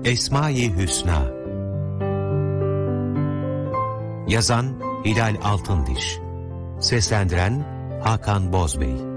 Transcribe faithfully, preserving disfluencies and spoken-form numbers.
Esma-i Hüsna. Yazan Hilal Altındiş. Seslendiren Hakan Bozbey.